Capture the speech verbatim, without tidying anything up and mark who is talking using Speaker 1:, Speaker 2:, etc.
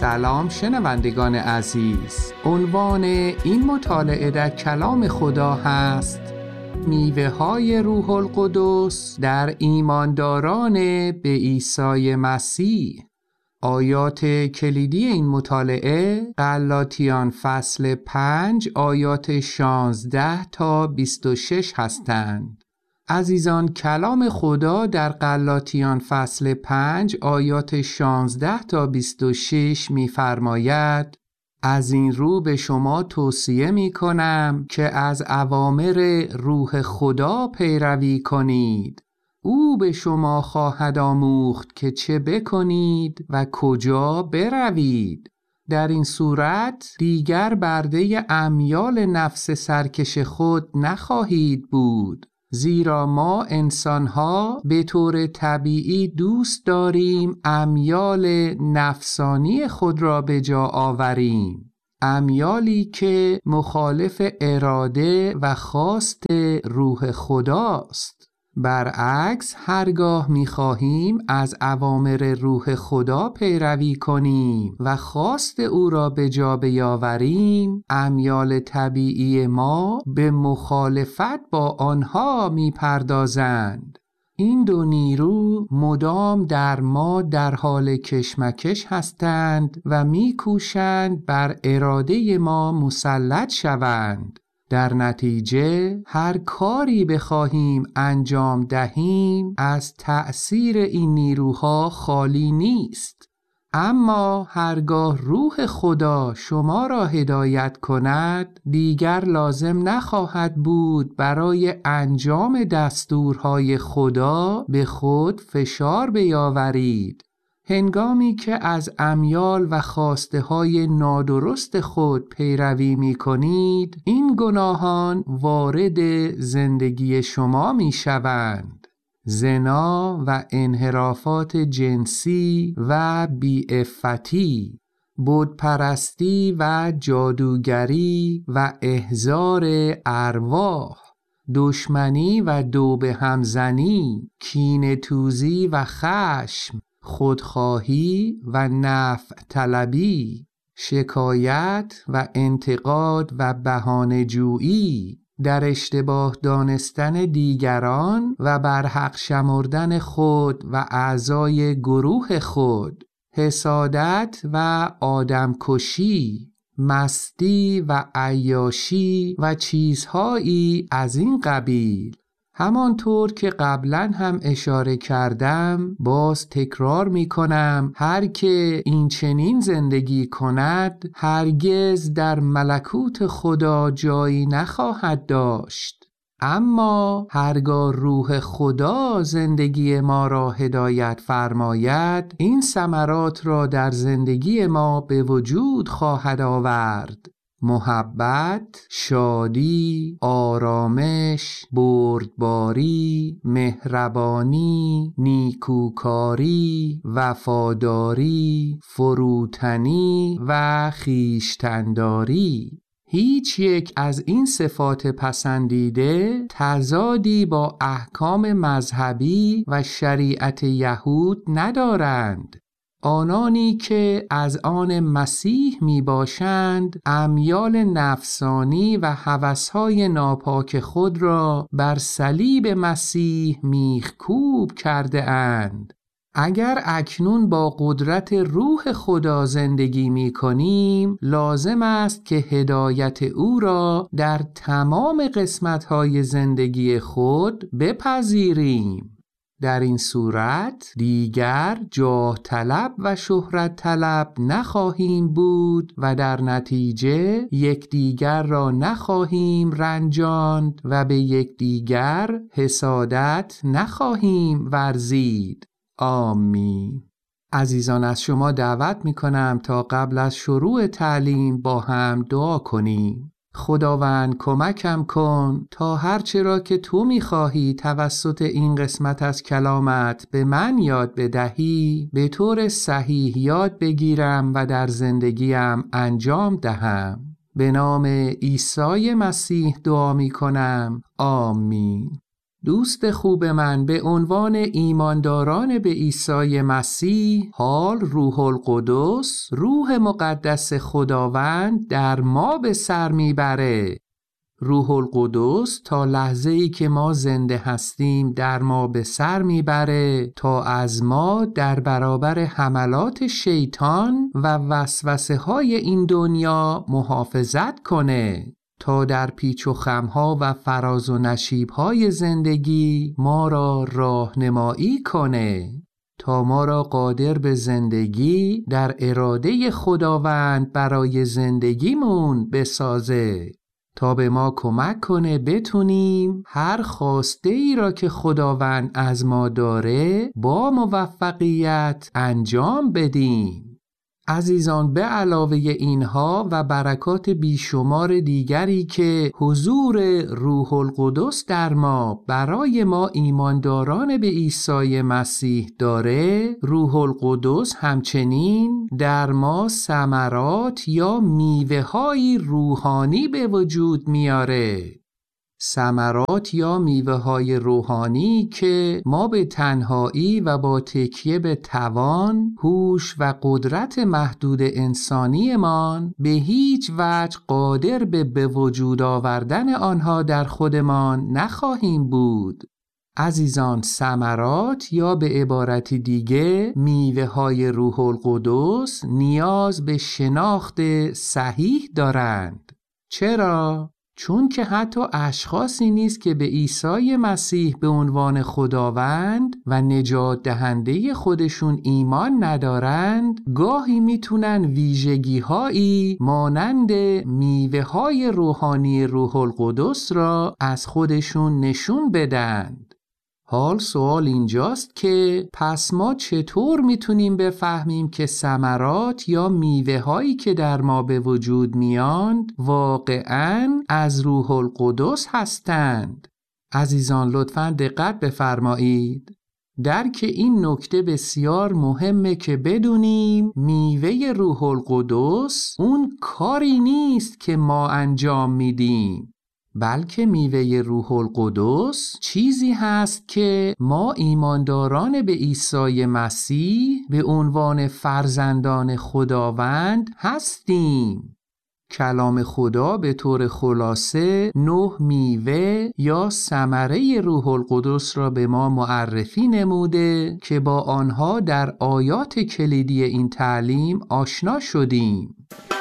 Speaker 1: سلام شنوندگان عزیز. عنوان این مطالعه در کلام خدا هست میوه های روح القدس در ایمانداران به عیسی مسیح. آیات کلیدی این مطالعه غلاطیان فصل پنج آیات شانزده تا بیست و شش هستند. عزیزان، کلام خدا در غلاطیان فصل پنج آیات شانزده تا بیست و شش می‌فرماید: از این رو به شما توصیه می کنم که از اوامر روح خدا پیروی کنید. او به شما خواهد آموخت که چه بکنید و کجا بروید. در این صورت دیگر برده امیال نفس سرکش خود نخواهید بود، زیرا ما انسان‌ها به طور طبیعی دوست داریم امیال نفسانی خود را به جا آوریم، امیالی که مخالف اراده و خواست روح خداست. برعکس، هرگاه می‌خواهیم از اوامر روح خدا پیروی کنیم و خواست او را به جا بیاوریم، امیال طبیعی ما به مخالفت با آنها می‌پردازند. این دو نیرو مدام در ما در حال کشمکش هستند و می‌کوشند بر اراده ما مسلط شوند. در نتیجه هر کاری بخواهیم انجام دهیم از تأثیر این نیروها خالی نیست. اما هرگاه روح خدا شما را هدایت کند، دیگر لازم نخواهد بود برای انجام دستورهای خدا به خود فشار بیاورید. هنگامی که از امیال و خواسته های نادرست خود پیروی می کنید، این گناهان وارد زندگی شما می شوند. زنا و انحرافات جنسی و بی‌عفتی، بتپرستی و جادوگری و احضار ارواح، دشمنی و دوبه همزنی، کینه‌توزی و خشم، خودخواهی و نفع طلبی، شکایت و انتقاد و بهانه جویی، در اشتباه دانستن دیگران و برحق شمردن خود و اعضای گروه خود، حسادت و آدمکشی، مستی و عیاشی و چیزهایی از این قبیل. همانطور که قبلا هم اشاره کردم، باز تکرار می کنم: هر که این چنین زندگی کند هرگز در ملکوت خدا جایی نخواهد داشت. اما هرگاه روح خدا زندگی ما را هدایت فرماید، این ثمرات را در زندگی ما به وجود خواهد آورد: محبت، شادی، آرامش، بردباری، مهربانی، نیکوکاری، وفاداری، فروتنی و خویشتن‌داری. هیچ یک از این صفات پسندیده تضادی با احکام مذهبی و شریعت یهود ندارند. آنانی که از آن مسیح می باشند امیال نفسانی و هوس‌های ناپاک خود را بر صلیب مسیح میخکوب کرده اند. اگر اکنون با قدرت روح خدا زندگی می کنیم، لازم است که هدایت او را در تمام قسمت‌های زندگی خود بپذیریم. در این صورت دیگر جاه طلب و شهرت طلب نخواهیم بود و در نتیجه یکدیگر را نخواهیم رنجاند و به یکدیگر حسادت نخواهیم ورزید. آمین. عزیزان، از شما دعوت می کنم تا قبل از شروع تعلیم با هم دعا کنیم. خداوند، کمکم کن تا هرچه را که تو می‌خواهی توسط این قسمت از کلامت به من یاد بدهی به طور صحیح یاد بگیرم و در زندگیم انجام دهم. به نام عیسی مسیح دعا می‌کنم. آمین. دوست خوب من، به عنوان ایمانداران به عیسی مسیح، حال روح القدس، روح مقدس خداوند در ما به سر میبره. روح القدس تا لحظه‌ای که ما زنده هستیم در ما به سر میبره تا از ما در برابر حملات شیطان و وسوسه های این دنیا محافظت کنه، تا در پیچ و خمها و فراز و نشیبهای زندگی ما را راهنمایی کنه، تا ما را قادر به زندگی در اراده خداوند برای زندگیمون بسازه، تا به ما کمک کنه بتونیم هر خواسته ای را که خداوند از ما داره با موفقیت انجام بدیم. عزیزان، به علاوه اینها و برکات بیشمار دیگری که حضور روح القدس در ما برای ما ایمانداران به عیسی مسیح داره، روح القدس همچنین در ما ثمرات یا میوه‌های روحانی به وجود میاره. ثمرات یا میوه‌های روحانی که ما به تنهایی و با تکیه به توان، هوش و قدرت محدود انسانیمان به هیچ وجه قادر به به وجود آوردن آنها در خودمان نخواهیم بود. عزیزان، ثمرات یا به عبارت دیگه میوه‌های روح القدس نیاز به شناخت صحیح دارند. چرا؟ چون که حتی اشخاصی نیست که به عیسی مسیح به عنوان خداوند و نجات دهنده خودشون ایمان ندارند، گاهی میتونن ویژگی هایی مانند میوه های روحانی روح القدس را از خودشون نشون بدند. حال سوال اینجاست که پس ما چطور میتونیم بفهمیم که ثمرات یا میوه هایی که در ما به وجود میاند واقعاً از روح القدس هستند؟ عزیزان، لطفاً دقت بفرمایید. درک این نکته بسیار مهمه که بدونیم میوه روح القدس اون کاری نیست که ما انجام میدیم، بلکه میوه روح القدس چیزی هست که ما ایمانداران به عیسی مسیح به عنوان فرزندان خداوند هستیم. کلام خدا به طور خلاصه نه میوه یا ثمره روح القدس را به ما معرفی نموده که با آنها در آیات کلیدی این تعلیم آشنا شدیم.